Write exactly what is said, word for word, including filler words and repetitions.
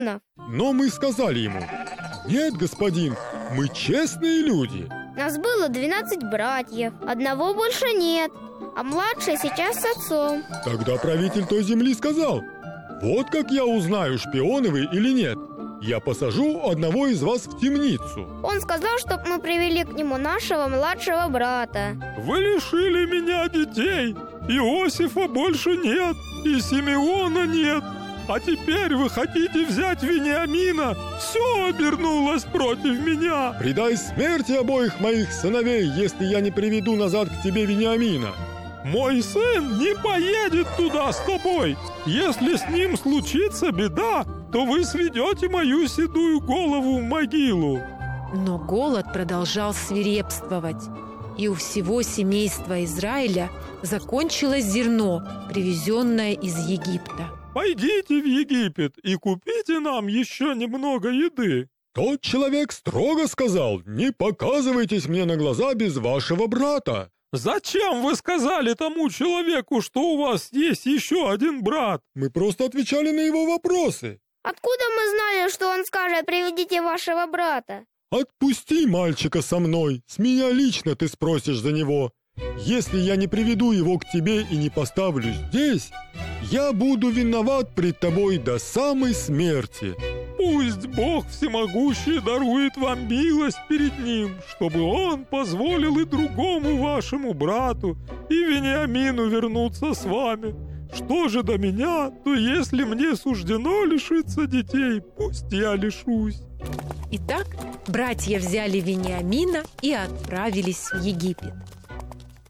Но мы сказали ему: нет, господин, мы честные люди. Нас было двенадцать братьев, одного больше нет, а младший сейчас с отцом. Тогда правитель той земли сказал: вот как я узнаю, шпионы вы или нет. Я посажу одного из вас в темницу. Он сказал, чтобы мы привели к нему нашего младшего брата. Вы лишили меня детей. Иосифа больше нет, и Симеона нет. А теперь вы хотите взять Вениамина? Все обернулось против меня. Предай смерти обоих моих сыновей, если я не приведу назад к тебе Вениамина. Мой сын не поедет туда с тобой. Если с ним случится беда, то вы сведете мою седую голову в могилу. Но голод продолжал свирепствовать, и у всего семейства Израиля закончилось зерно, привезенное из Египта. Пойдите в Египет и купите нам еще немного еды. Тот человек строго сказал: не показывайтесь мне на глаза без вашего брата. Зачем вы сказали тому человеку, что у вас есть еще один брат? Мы просто отвечали на его вопросы. Откуда мы знали, что он скажет: приведите вашего брата? Отпусти мальчика со мной, с меня лично ты спросишь за него. Если я не приведу его к тебе и не поставлю здесь, я буду виноват пред тобой до самой смерти. Пусть Бог Всемогущий дарует вам милость перед Ним, чтобы Он позволил и другому вашему брату, и Вениамину вернуться с вами. Что же до меня, то если мне суждено лишиться детей, пусть я лишусь». Итак, братья взяли Вениамина и отправились в Египет.